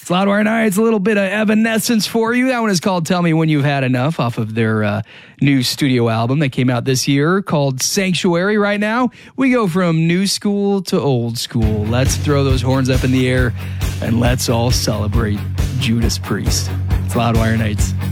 Loudwire Nights, a little bit of Evanescence for you. That one is called Tell Me When You've Had Enough off of their new studio album that came out this year called Sanctuary. Right now, we go from new school to old school. Let's throw those horns up in the air and let's all celebrate Judas Priest. It's Loudwire Nights.